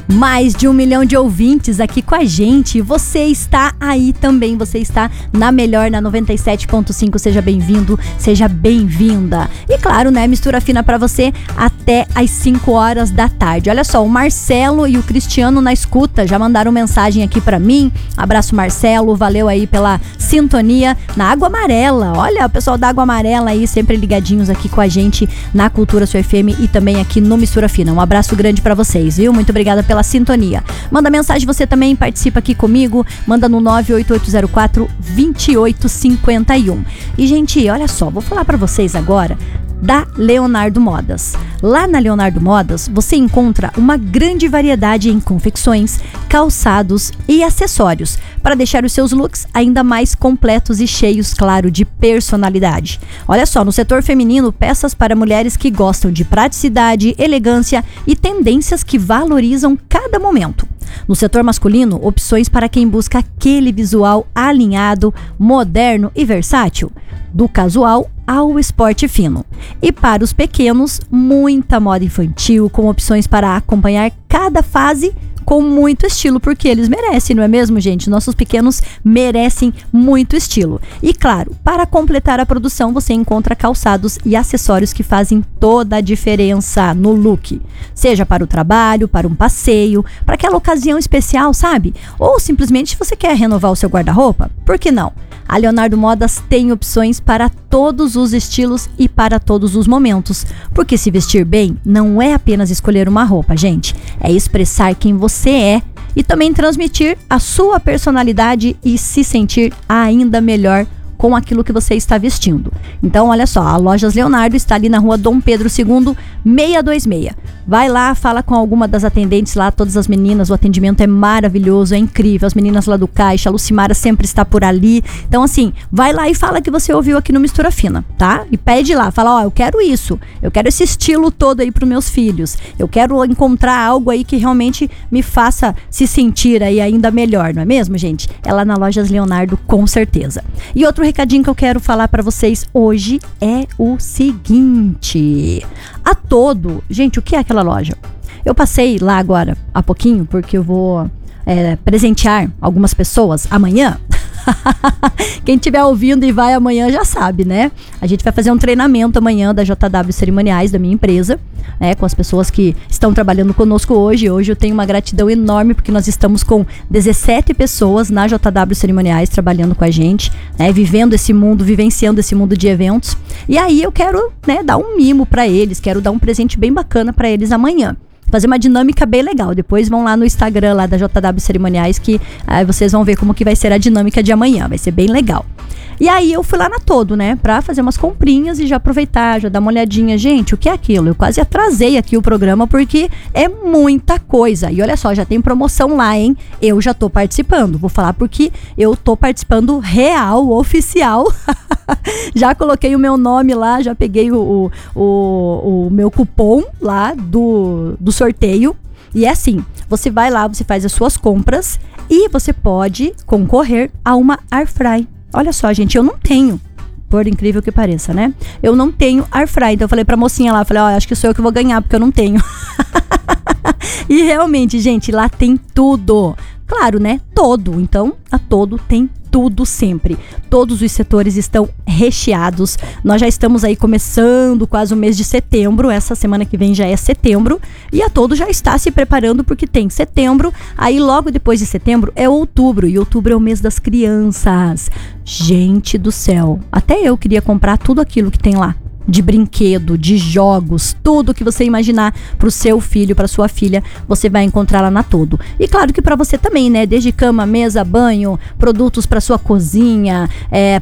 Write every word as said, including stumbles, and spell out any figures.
Mais de um milhão de ouvintes aqui com a gente. Você está aí também, você está na melhor, na noventa e sete ponto cinco. Seja bem-vindo, seja bem-vinda. E claro, né, mistura fina pra você até às cinco horas da tarde. Olha só, o Marcelo e o Cristiano na escuta já mandaram mensagem aqui pra mim. Abraço, Marcelo, valeu aí pela sintonia na Água Amarela. Olha, o pessoal da Água Amarela aí sempre ligadinhos aqui com a gente na Cultura Sua F M e também aqui no Mistura Fina. Um abraço grande pra vocês, viu? Muito obrigada pela sintonia. Manda mensagem, você também participa aqui comigo, manda no nove oito oito zero quatro, dois oito cinco um. E gente, olha só, vou falar pra vocês agora da Leonardo Modas. Lá na Leonardo Modas, você encontra uma grande variedade em confecções, calçados e acessórios para deixar os seus looks ainda mais completos e cheios, claro, de personalidade. Olha só, no setor feminino, peças para mulheres que gostam de praticidade, elegância e tendências que valorizam cada momento. No setor masculino, opções para quem busca aquele visual alinhado, moderno e versátil, do casual ao esporte fino. E para os pequenos, muita moda infantil, com opções para acompanhar cada fase com muito estilo, porque eles merecem, não é mesmo, gente? Nossos pequenos merecem muito estilo. E claro, para completar a produção, você encontra calçados e acessórios que fazem toda a diferença no look. Seja para o trabalho, para um passeio, para aquela ocasião especial, sabe? Ou simplesmente você quer renovar o seu guarda-roupa? Por que não? A Leonardo Modas tem opções para todos os estilos e para todos os momentos. Porque se vestir bem não é apenas escolher uma roupa, gente. É expressar quem você é e também transmitir a sua personalidade e se sentir ainda melhor com aquilo que você está vestindo. Então, olha só, a Lojas Leonardo está ali na rua Dom Pedro segundo, seiscentos e vinte e seis. Vai lá, fala com alguma das atendentes lá, todas as meninas, o atendimento é maravilhoso, é incrível, as meninas lá do caixa, a Lucimara sempre está por ali. Então, assim, vai lá e fala que você ouviu aqui no Mistura Fina, tá? E pede lá, fala, ó, eu quero isso, eu quero esse estilo todo aí pros meus filhos, eu quero encontrar algo aí que realmente me faça se sentir aí ainda melhor, não é mesmo, gente? É lá na Lojas Leonardo, com certeza. E outro recadinho que eu quero falar para vocês hoje é o seguinte: a Todo, gente, o que é aquela loja? Eu passei lá agora há pouquinho porque eu vou é, presentear algumas pessoas amanhã. Quem estiver ouvindo e vai amanhã já sabe, né? A gente vai fazer um treinamento amanhã da J W Cerimoniais, da minha empresa, né? Com as pessoas que estão trabalhando conosco hoje. Hoje eu tenho uma gratidão enorme porque nós estamos com dezessete pessoas na J W Cerimoniais trabalhando com a gente, né? Vivendo esse mundo, vivenciando esse mundo de eventos. E aí eu quero, né, dar um mimo para eles, quero dar um presente bem bacana para eles amanhã. Fazer uma dinâmica bem legal. Depois vão lá no Instagram lá da J W Cerimoniais que aí vocês vão ver como que vai ser a dinâmica de amanhã. Vai ser bem legal. E aí eu fui lá na Todo, né, pra fazer umas comprinhas e já aproveitar, já dar uma olhadinha. Gente, o que é aquilo? Eu quase atrasei aqui o programa porque é muita coisa. E olha só, já tem promoção lá, hein? Eu já tô participando. Vou falar porque eu tô participando real, oficial. Já coloquei o meu nome lá, já peguei o, o, o, o meu cupom lá do, do sorteio. E é assim, você vai lá, você faz as suas compras e você pode concorrer a uma Airfry. Olha só, gente, eu não tenho, por incrível que pareça, né? Eu não tenho Airfry, então eu falei pra mocinha lá, falei, ó, oh, acho que sou eu que vou ganhar, porque eu não tenho. E realmente, gente, lá tem tudo. Claro, né? Todo. Então, a Todo tem tudo sempre. Todos os setores estão recheados. Nós já estamos aí começando quase o mês de setembro. Essa semana que vem já é setembro. E a Todo já está se preparando porque tem setembro. Aí logo depois de setembro é outubro. E outubro é o mês das crianças. Gente do céu. Até eu queria comprar tudo aquilo que tem lá. De brinquedo, de jogos, tudo que você imaginar pro seu filho, pra sua filha, você vai encontrar lá na Todo. E claro que pra você também, né? Desde cama, mesa, banho, produtos pra sua cozinha, é,